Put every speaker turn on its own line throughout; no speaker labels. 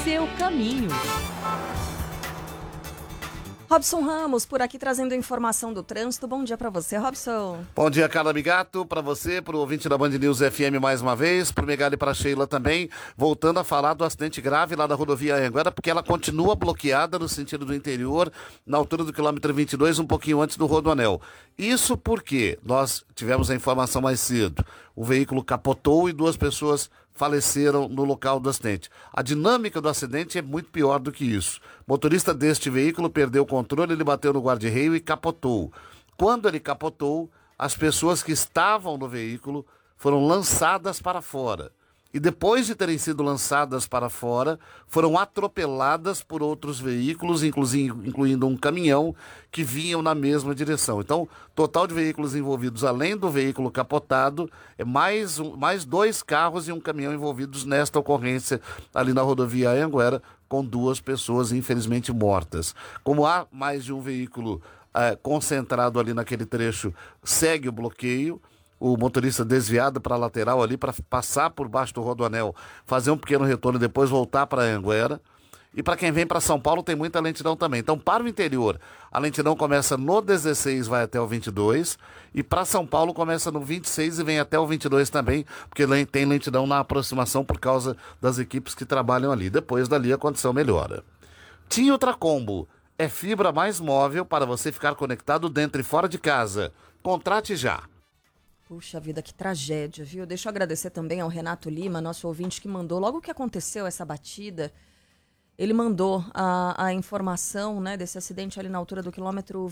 seu caminho.
Robson Ramos, por aqui trazendo informação do trânsito. Bom dia para você, Robson.
Bom dia, Carla Bigato, para você, para o ouvinte da Band News FM mais uma vez, para o Megali e para a Sheila também, voltando a falar do acidente grave lá da rodovia Anhanguera, porque ela continua bloqueada no sentido do interior, na altura do quilômetro 22, um pouquinho antes do Rodoanel. Isso porque nós tivemos a informação mais cedo, o veículo capotou e 2 pessoas faleceram no local do acidente. A dinâmica do acidente é muito pior do que isso. O motorista deste veículo perdeu o controle, ele bateu no guarda-reio e capotou. Quando ele capotou, as pessoas que estavam no veículo foram lançadas para fora. E depois de terem sido lançadas para fora, foram atropeladas por outros veículos, incluindo um caminhão, que vinham na mesma direção. Então, total de veículos envolvidos, além do veículo capotado, é mais 2 carros e um caminhão envolvidos nesta ocorrência ali na rodovia Anhanguera, com 2 pessoas infelizmente mortas. Como há mais de um veículo concentrado ali naquele trecho, segue o bloqueio. O motorista desviado para a lateral ali, para passar por baixo do Rodoanel, fazer um pequeno retorno e depois voltar para Anhanguera. E para quem vem para São Paulo tem muita lentidão também. Então, para o interior, a lentidão começa no 16, vai até o 22. E para São Paulo começa no 26 e vem até o 22 também, porque tem lentidão na aproximação por causa das equipes que trabalham ali. Depois dali a condição melhora. TIM Ultracombo é fibra mais móvel para você ficar conectado dentro e fora de casa. Contrate já.
Puxa vida, que tragédia, viu? Deixa eu agradecer também ao Renato Lima, nosso ouvinte, que mandou, logo que aconteceu essa batida, ele mandou a informação, né, desse acidente ali na altura do quilômetro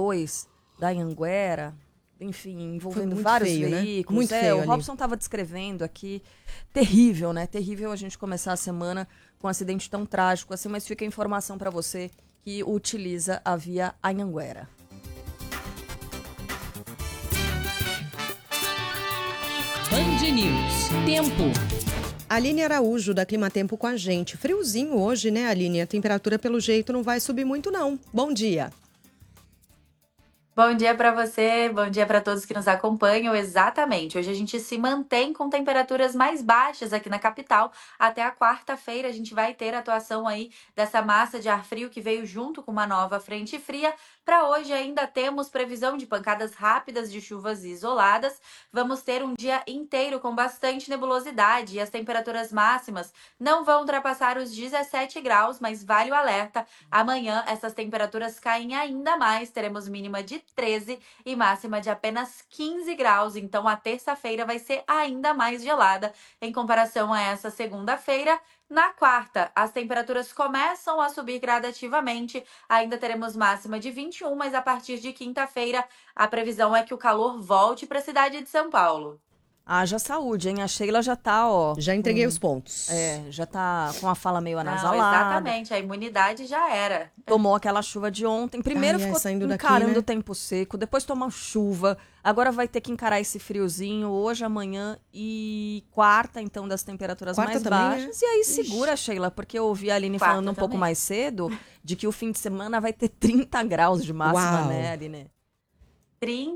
22 da Anhanguera, enfim, envolvendo vários
feio,
veículos.
Né? Muito feio
o
ali.
Robson estava descrevendo aqui, terrível, né? Terrível a gente começar a semana com um acidente tão trágico assim, mas fica a informação para você que utiliza a via Anhanguera.
Band News. Tempo.
Aline Araújo, da Climatempo, com a gente. Friozinho hoje, né, Aline? A temperatura, pelo jeito, não vai subir muito, não. Bom dia.
Bom dia para você, bom dia para todos que nos acompanham. Exatamente, hoje a gente se mantém com temperaturas mais baixas aqui na capital. Até a quarta-feira a gente vai ter a atuação aí dessa massa de ar frio que veio junto com uma nova frente fria. Para hoje ainda temos previsão de pancadas rápidas de chuvas isoladas. Vamos ter um dia inteiro com bastante nebulosidade e as temperaturas máximas não vão ultrapassar os 17 graus, mas vale o alerta. Amanhã essas temperaturas caem ainda mais, teremos mínima de 13 e máxima de apenas 15 graus. Então a terça-feira vai ser ainda mais gelada em comparação a essa segunda-feira. Na quarta, as temperaturas começam a subir gradativamente. Ainda teremos máxima de 21, mas a partir de quinta-feira a previsão é que o calor volte para a cidade de São Paulo.
Haja saúde, hein? A Sheila já tá, ó...
Já entreguei os pontos.
Já tá com a fala meio
Não,
anasalada.
exatamente, a imunidade já era.
Tomou aquela chuva de ontem. Primeiro ficou encarando o tempo seco, depois tomou chuva. Agora vai ter que encarar esse friozinho hoje, amanhã e quarta, então, das temperaturas mais baixas. E aí segura, Sheila, porque eu ouvi a Aline falando um pouco mais cedo de que o fim de semana vai ter 30 graus de máxima, né, Aline?
30